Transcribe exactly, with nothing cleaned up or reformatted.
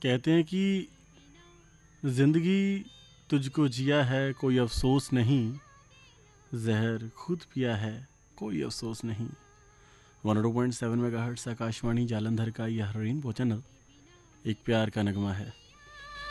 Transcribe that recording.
कहते हैं कि जिंदगी तुझको जिया है कोई अफसोस नहीं, जहर खुद पिया है कोई अफसोस नहीं। One two point seven mega hertz Akashvani Jalandhar का यह रेनबो चैनल एक प्यार का नगमा है।